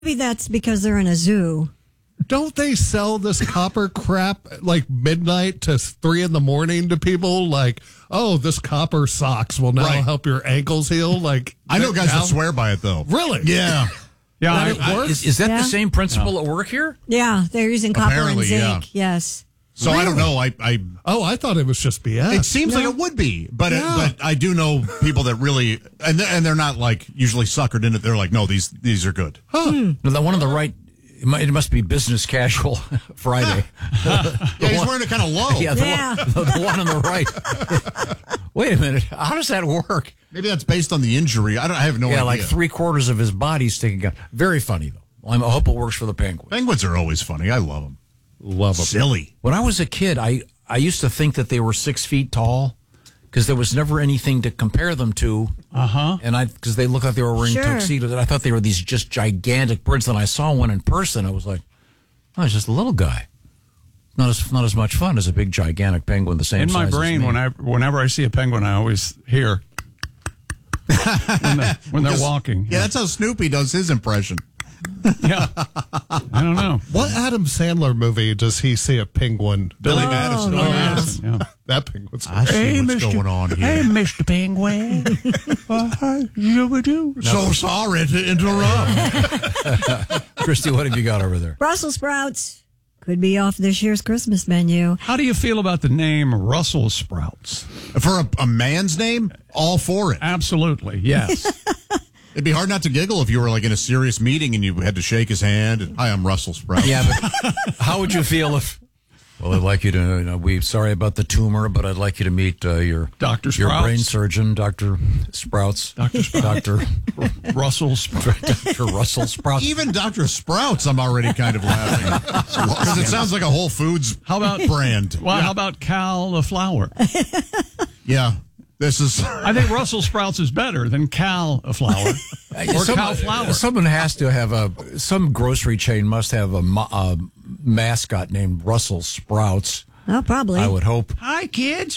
Maybe that's because they're in a zoo. Don't they sell this copper crap like midnight to 3 a.m. to people? Like, oh, this copper socks will now help your ankles heal. Like, I know guys that swear by it though. Really? Yeah. Yeah. Is that the same principle at work here? Yeah, they're using copper and Apparently, zinc. Yes. So I don't know. I thought it was just BS. It seems like it would be, but I do know people that really, and they're not like usually suckered into it. They're like, no, these are good. No, the one on the right, it must be business casual Friday. Yeah, he's wearing it kind of low. Yeah, the one on the right. Wait a minute. How does that work? Maybe that's based on the injury. I have no idea. Yeah, like 3/4 of his body sticking out. Very funny, though. I hope it works for the Penguins. Penguins are always funny. I love them. Love them. Silly. When I was a kid, I used to think that they were 6 feet tall because there was never anything to compare them to. And because they looked like they were wearing tuxedos, and I thought they were these just gigantic birds. Then I saw one in person. I was like, oh, it's just a little guy. Not as much fun as a big gigantic penguin the same size. In my brain, as me. whenever I see a penguin, I always hear when they're walking. Yeah, that's how Snoopy does his impression. Yeah. I don't know. What Adam Sandler movie does he see a penguin? Billy Madison. Billy Madison, yeah. That penguin's I see what's going on here. Hey, Mr. Penguin. So sorry to interrupt. Christy, what have you got over there? Brussels sprouts could be off this year's Christmas menu. How do you feel about the name Russell Sprouts? For a man's name, all for it. Absolutely, yes. It'd be hard not to giggle if you were like in a serious meeting and you had to shake his hand. And, hi, I'm Russell Sprout. Yeah, but how would you feel if? Well, I'd like you to. We're sorry about the tumor, but I'd like you to meet your Dr. your Sprouts. brain surgeon, Dr. Sprouts, Dr. Russell Sprouts. Dr. Russell Sprouts. Even Dr. Sprouts, I'm already kind of laughing. Because it sounds like a Whole Foods brand. Well, how about Cal the flower? Yeah. This is. I think Russell Sprouts is better than Cal flour or Cal flour. Someone has to have some grocery chain must have a mascot named Russell Sprouts. Oh, probably. I would hope. Hi, kids.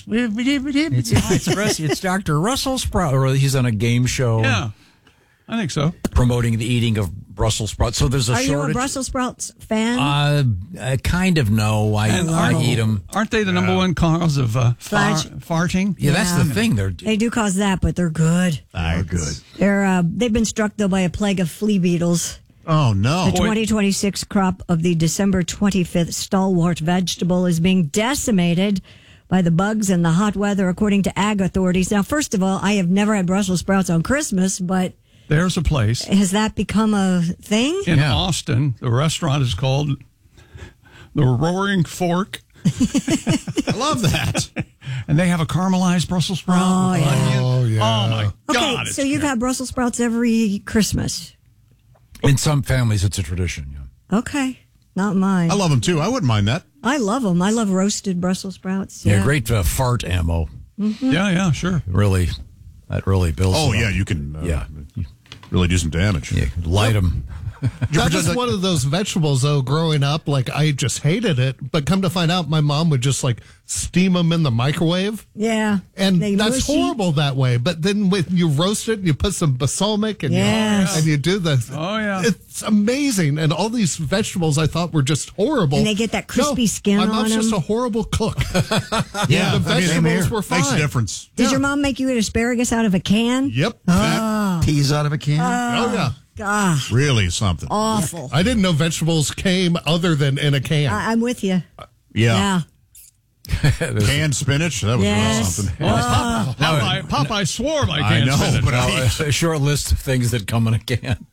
It's Dr. Russell Sprout, or he's on a game show. Yeah, I think so. Promoting the eating of Brussels sprouts. So there's a shortage. Are you a Brussels sprouts fan? I kind of know. I eat them. Aren't they the number one cause of farting? Yeah, that's the thing. They do cause that, but they're good. They're good. They've been struck, though, by a plague of flea beetles. Oh, no. The 2026 crop of the December 25th stalwart vegetable is being decimated by the bugs and the hot weather, according to ag authorities. Now, first of all, I have never had Brussels sprouts on Christmas, but there's a place. Has that become a thing? In Austin, the restaurant is called the Roaring Fork. I love that. And they have a caramelized Brussels sprout. Oh, yeah. Oh, yeah. Oh, my God. Okay, so you've had Brussels sprouts every Christmas. In some families, it's a tradition. Yeah. Okay, not mine. I love them, too. I wouldn't mind that. I love them. I love roasted Brussels sprouts. Yeah, great fart ammo. Mm-hmm. Yeah, sure. Really, that really builds. Oh, yeah, you can really do some damage. Yeah, light them. That was one of those vegetables, though, growing up. Like, I just hated it. But come to find out, my mom would just, like, steam them in the microwave. Yeah. And They that's mushy. horrible that way. But then when you roast it, and you put some balsamic and, Yes. you do the... Oh, yeah. It's amazing. And all these vegetables I thought were just horrible. And they get that crispy skin my on mom's them. just a horrible cook. Yeah, the vegetables were fine. Makes a difference. Did your mom make you eat asparagus out of a can? Yep. Peas out of a can? Oh, yeah. Gosh, Really something. awful. I didn't know vegetables came other than in a can. I'm with you. Yeah. Yeah. Canned spinach. That was Yes. really something. Popeye swore by I canned know, spinach. but A short list of things that come in a can.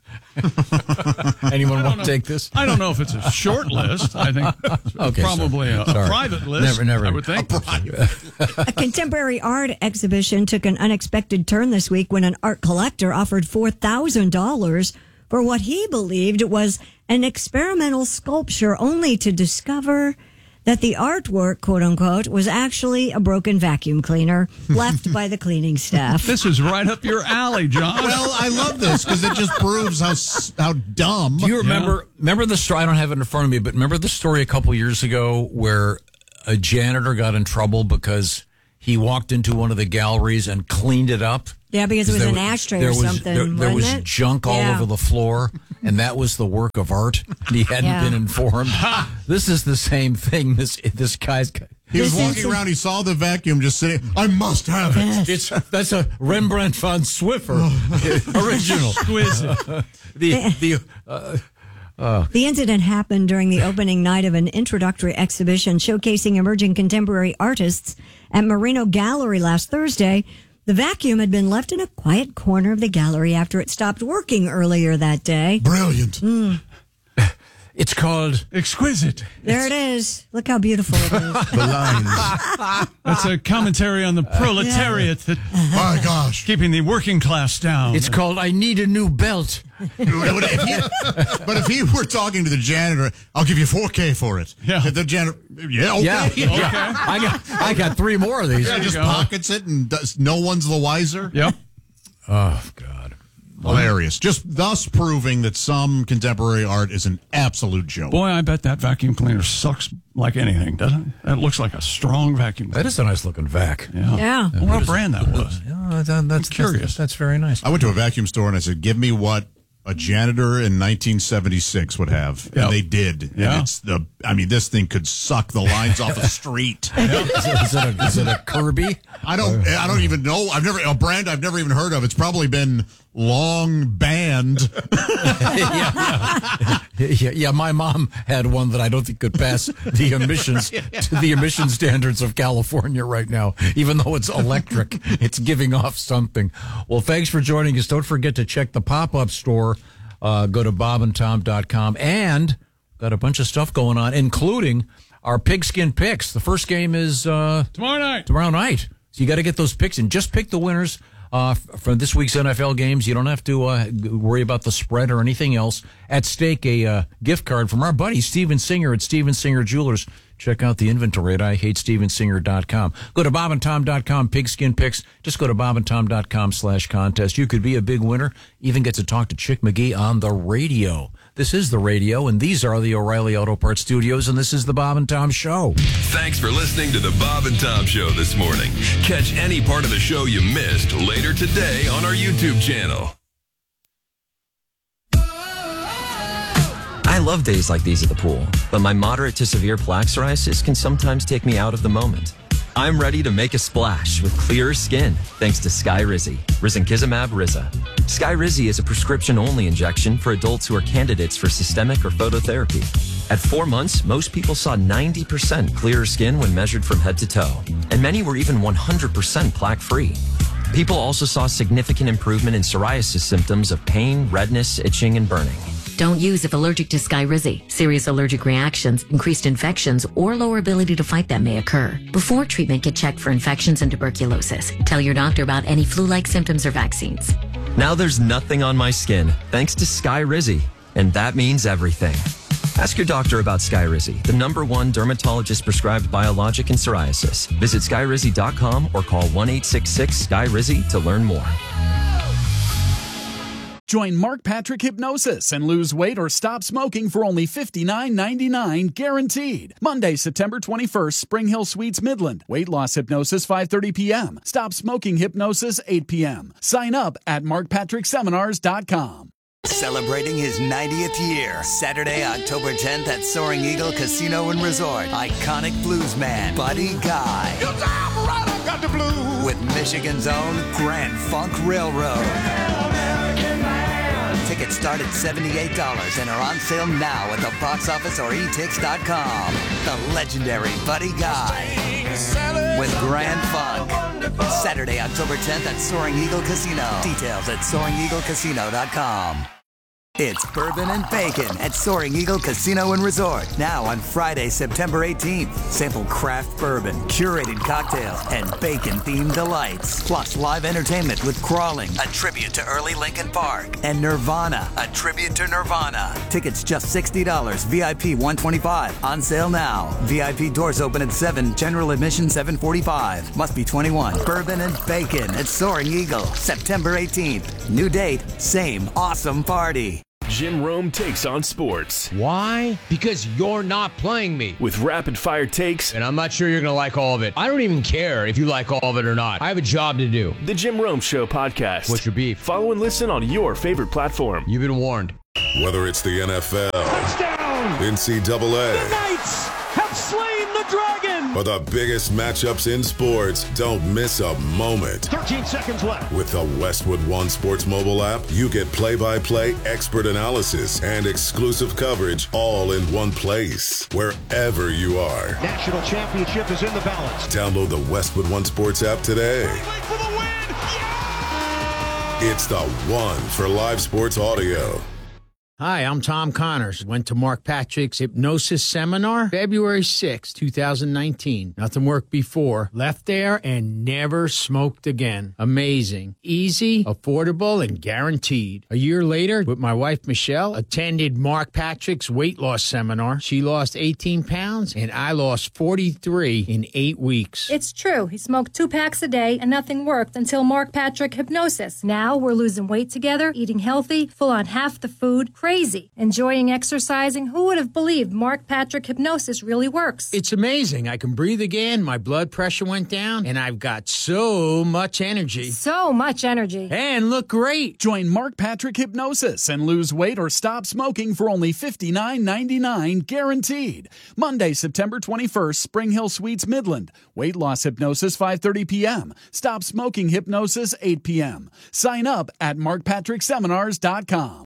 Anyone want to take this? I don't know if it's a short list. I think it's Okay, probably a sorry. private list. Never. I would think. A contemporary art exhibition took an unexpected turn this week when an art collector offered $4,000 for what he believed was an experimental sculpture, only to discover that the artwork, quote unquote, was actually a broken vacuum cleaner left by the cleaning staff. This is right up your alley, John. Well, I love this because it just proves how dumb. Do you remember the story? I don't have it in front of me, but remember the story a couple years ago where a janitor got in trouble because he walked into one of the galleries and cleaned it up. Yeah, because it was an ashtray or something. There was wasn't it? junk all over the floor, and that was the work of art. And he hadn't been informed. This is the same thing. This guy's. He was walking around. He saw the vacuum just sitting. I must have it. That's a Rembrandt van Swiffer original. The incident happened during the opening night of an introductory exhibition showcasing emerging contemporary artists at Merino Gallery last Thursday. The vacuum had been left in a quiet corner of the gallery after it stopped working earlier that day. Brilliant. It's called Exquisite. There it is. Look how beautiful it is. The lines. That's a commentary on the proletariat that My gosh. keeping the working class down. It's called I Need a New Belt. But if he were talking to the janitor, I'll give you $4K for it. Yeah. The janitor, okay. Yeah. I got 3 more of these. He just pockets it and no one's the wiser. Yep. Oh God. Hilarious. Just thus proving that some contemporary art is an absolute joke. Boy, I bet that vacuum cleaner sucks like anything, doesn't it? That looks like a strong vacuum cleaner. That is a nice looking vac. Yeah. What brand that was? Yeah, that's curious. That's very nice. I went to a vacuum store and I said, give me what a janitor in 1976 would have. Yep. And they did. Yeah. And this thing could suck the lines off a street. Is it a Kirby? I don't even know. A brand I've never even heard of. It's probably been long banned. Yeah, my mom had one that I don't think could pass the emissions to the emission standards of California right now. Even though it's electric, it's giving off something. Well, thanks for joining us. Don't forget to check the pop-up store. Go to bobandtom.com, and got a bunch of stuff going on, including our pigskin picks. The first game is Tomorrow night. So you got to get those picks in. Just pick the winners from this week's NFL games. You don't have to worry about the spread or anything else. At stake, a gift card from our buddy Steven Singer at Steven Singer Jewelers. Check out the inventory at IHateStevenSinger.com. Go to bobandtom.com, pigskin picks. Just go to bobandtom.com/contest. You could be a big winner. Even get to talk to Chick McGee on the radio. This is the radio, and these are the O'Reilly Auto Parts Studios, and this is the Bob and Tom Show. Thanks for listening to the Bob and Tom Show this morning. Catch any part of the show you missed later today on our YouTube channel. I love days like these at the pool, but my moderate to severe plaque psoriasis can sometimes take me out of the moment. I'm ready to make a splash with clearer skin thanks to Skyrizi, Risankizumab Riza. Skyrizi is a prescription-only injection for adults who are candidates for systemic or phototherapy. At 4 months, most people saw 90% clearer skin when measured from head to toe, and many were even 100% plaque-free. People also saw significant improvement in psoriasis symptoms of pain, redness, itching, and burning. Don't use if allergic to Skyrizi. Serious allergic reactions, increased infections, or lower ability to fight them may occur. Before treatment, get checked for infections and tuberculosis. Tell your doctor about any flu-like symptoms or vaccines. Now there's nothing on my skin thanks to Skyrizi, and that means everything. Ask your doctor about Skyrizi, the #1 dermatologist-prescribed biologic in psoriasis. Visit Skyrizi.com or call 1-866-SKYRIZI to learn more. Join Mark Patrick Hypnosis and lose weight or stop smoking for only $59.99 guaranteed. Monday, September 21st, Spring Hill Suites, Midland. Weight loss hypnosis, 5:30 p.m. Stop smoking hypnosis, 8 p.m. Sign up at markpatrickseminars.com. Celebrating his 90th year, Saturday, October 10th at Soaring Eagle Casino and Resort. Iconic bluesman Buddy Guy. Your time right, I got the blues. With Michigan's own Grand Funk Railroad. Tickets start at $78 and are on sale now at the box office or etix.com. The legendary Buddy Guy with Grand Funk. Saturday, October 10th at Soaring Eagle Casino. Details at SoaringEagleCasino.com. It's Bourbon and Bacon at Soaring Eagle Casino and Resort. Now on Friday, September 18th. Sample craft bourbon, curated cocktails, and bacon-themed delights. Plus live entertainment with Crawling, a tribute to early Lincoln Park, and Nirvana, a tribute to Nirvana. Tickets just $60, VIP $125. On sale now. VIP doors open at 7, general admission $745. Must be 21. Bourbon and Bacon at Soaring Eagle, September 18th. New date, same awesome party. Jim Rome Takes on Sports. Why? Because you're not playing me. With rapid-fire takes. And I'm not sure you're going to like all of it. I don't even care if you like all of it or not. I have a job to do. The Jim Rome Show podcast. What's your beef? Follow and listen on your favorite platform. You've been warned. Whether it's the NFL, touchdown, NCAA, the Knights have slain the Dragon, or the biggest matchups in sports, don't miss a moment. 13 seconds left. With the Westwood One Sports mobile app, you get play-by-play expert analysis and exclusive coverage all in one place, wherever you are. National championship is in the balance. Download the Westwood One Sports app today. For the win. Yeah! It's the one for live sports audio. Hi, I'm Tom Connors. Went to Mark Patrick's hypnosis seminar February 6, 2019. Nothing worked before. Left there and never smoked again. Amazing. Easy, affordable, and guaranteed. A year later, with my wife Michelle, attended Mark Patrick's weight loss seminar. She lost 18 pounds and I lost 43 in 8 weeks. It's true. He smoked 2 packs a day and nothing worked until Mark Patrick Hypnosis. Now we're losing weight together, eating healthy, full on half the food, crazy, enjoying exercising. Who would have believed Mark Patrick Hypnosis really works? It's amazing. I can breathe again. My blood pressure went down, and I've got so much energy. So much energy. And look great. Join Mark Patrick Hypnosis and lose weight or stop smoking for only $59.99 guaranteed. Monday, September 21st, Spring Hill Suites, Midland. Weight loss hypnosis, 5:30 p.m. Stop smoking hypnosis, 8 p.m. Sign up at markpatrickseminars.com.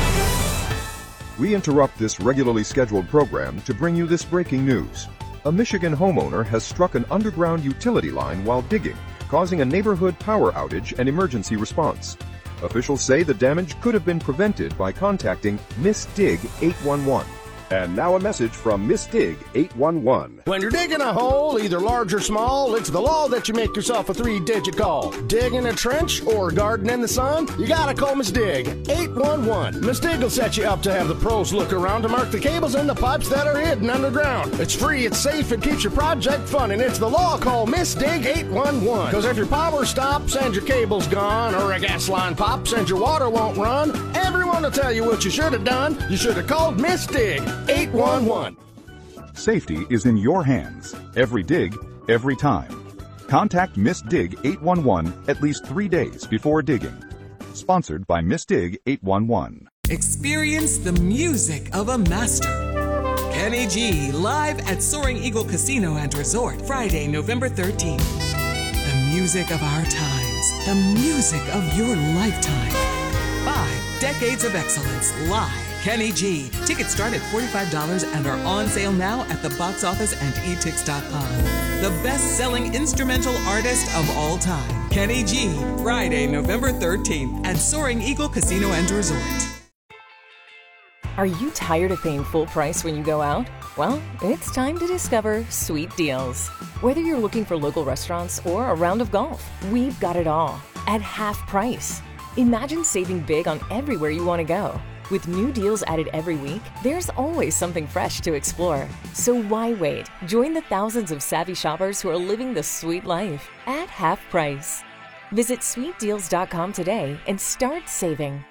We interrupt this regularly scheduled program to bring you this breaking news. A Michigan homeowner has struck an underground utility line while digging, causing a neighborhood power outage and emergency response. Officials say the damage could have been prevented by contacting Miss Dig 811. And now a message from Miss Dig 811. When you're digging a hole, either large or small, it's the law that you make yourself a 3-digit call. Digging a trench or garden in the sun? You gotta call Miss Dig 811. Miss Dig will set you up to have the pros look around to mark the cables and the pipes that are hidden underground. It's free, it's safe, it keeps your project fun, and it's the law. Call Miss Dig 811. Because if your power stops and your cable's gone, or a gas line pops and your water won't run, everyone will tell you what you should have done. You should have called Miss Dig 811. Safety is in your hands. Every dig, every time. Contact Miss Dig 811 at least 3 days before digging. Sponsored by Miss Dig 811. Experience the music of a master. Kenny G live at Soaring Eagle Casino and Resort, Friday, November 13th. The music of our times. The music of your lifetime. 5 decades of excellence live. Kenny G. Tickets start at $45 and are on sale now at the box office and etix.com. The best-selling instrumental artist of all time, Kenny G. Friday, November 13th at Soaring Eagle Casino and Resort. Are you tired of paying full price when you go out? Well, it's time to discover Sweet Deals. Whether you're looking for local restaurants or a round of golf, we've got it all at half price. Imagine saving big on everywhere you want to go. With new deals added every week, there's always something fresh to explore. So why wait? Join the thousands of savvy shoppers who are living the sweet life at half price. Visit sweetdeals.com today and start saving.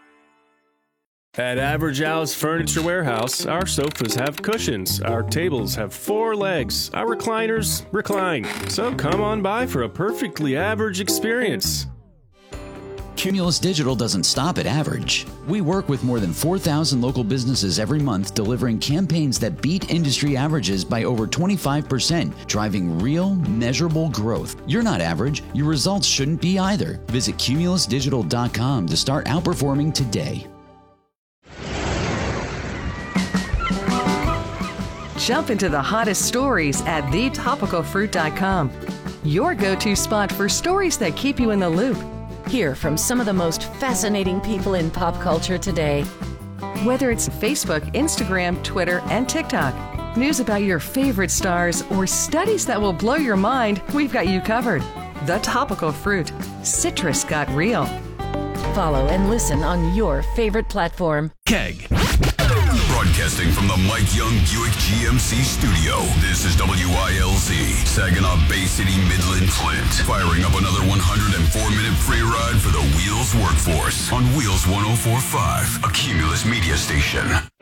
At Average Al's Furniture Warehouse, our sofas have cushions, our tables have 4 legs, our recliners recline. So come on by for a perfectly average experience. Cumulus Digital doesn't stop at average. We work with more than 4,000 local businesses every month, delivering campaigns that beat industry averages by over 25%, driving real, measurable growth. You're not average. Your results shouldn't be either. Visit cumulusdigital.com to start outperforming today. Jump into the hottest stories at thetopicalfruit.com. Your go-to spot for stories that keep you in the loop. Hear from some of the most fascinating people in pop culture today. Whether it's Facebook, Instagram, Twitter, and TikTok, news about your favorite stars, or studies that will blow your mind, we've got you covered. The Topical Fruit. Citrus got real. Follow and listen on your favorite platform. Keg. Broadcasting from the Mike Young Buick GMC studio, this is WILZ, Saginaw Bay City, Midland, Flint. Firing up another 104-minute free ride for the Wheels workforce on Wheels 104.5, a Cumulus media station.